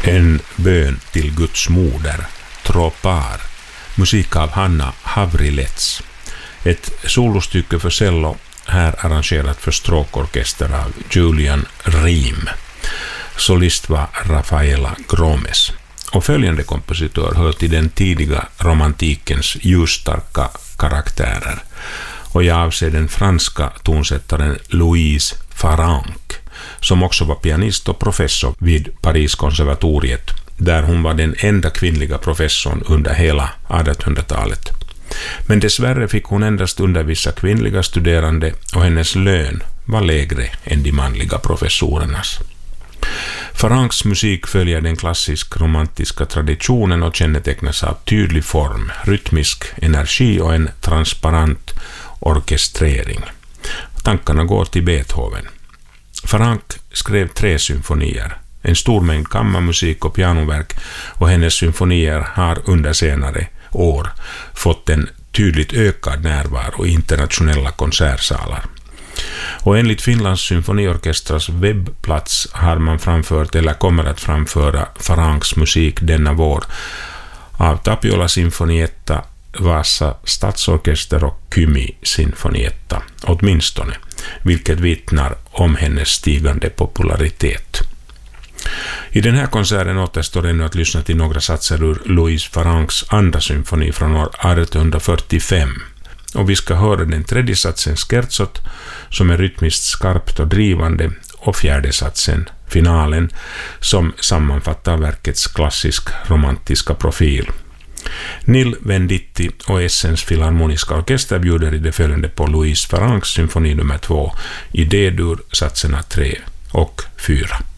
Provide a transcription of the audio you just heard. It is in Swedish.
En bön till Guds moder, Tropar, musik av Hanna Havrilets. Ett solostycke för cello, här arrangerat för stråkorkester av Julian Riem. Solist var Rafaela Gromes. Och följande kompositör hör till den tidiga romantikens ljusstarka karaktärer. Och jag avser den franska tonsättaren Louise Farrenc, som också var pianist och professor vid Pariskonservatoriet, där hon var den enda kvinnliga professorn under hela 1800-talet. Men dessvärre fick hon endast undervisa kvinnliga studerande och hennes lön var lägre än de manliga professorernas. Farrencs musik följer den klassisk-romantiska traditionen och kännetecknas av tydlig form, rytmisk energi och en transparent orkestrering. Tankarna går till Beethoven. Farrenc skrev 3 symfonier, en stor mängd kammarmusik och pianoverk, och hennes symfonier har under senare år fått en tydligt ökad närvaro i internationella konsertsalar. Och enligt Finlands symfoniorkestras webbplats har man framfört eller kommer att framföra Farrencs musik denna vår av Tapiola Sinfonietta, Vasa Stadsorkester och Kymi Sinfonietta, åtminstone, vilket vittnar om hennes stigande popularitet. I den här konserten återstår ännu att lyssna till några satser ur Louise Farrencs andra symfoni från år 1845. Och vi ska höra den tredje satsen Scherzot, som är rytmiskt skarpt och drivande, och fjärde satsen, finalen, som sammanfattar verkets klassisk romantiska profil. Nil Venditti och Essens Filharmoniska Orkester bjuder i det följande på Louise Farrencs symfoni nummer 2 i D-dur, satserna 3 och 4.